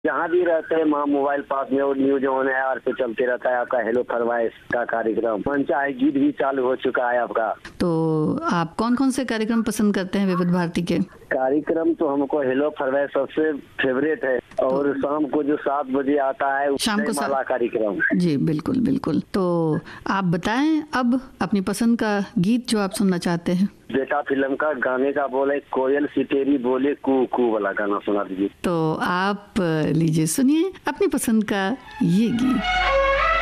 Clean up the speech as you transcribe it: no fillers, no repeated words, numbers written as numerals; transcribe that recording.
जहाँ भी रहते हैं वहाँ मोबाइल पास में और न्यूज ऑन है और पे चलते रहता है आपका हेलो फरमाइश का कार्यक्रम। मनचाहे गीत भी चालू हो चुका है आपका। तो आप कौन कौन से कार्यक्रम पसंद करते हैं विविध भारती के? कार्यक्रम तो हमको हेलो फरमाइश सबसे फेवरेट है और शाम को जो 7 बजे आता है शाम को माला कार्यक्रम। जी बिल्कुल बिल्कुल। तो आप बताएं अब अपनी पसंद का गीत जो आप सुनना चाहते हैं। बेटा फिल्म का गाने का बोले कोयल सितेरी बोले कू कू वाला गाना सुना दीजिए। तो आप लीजिए सुनिए अपनी पसंद का ये गीत।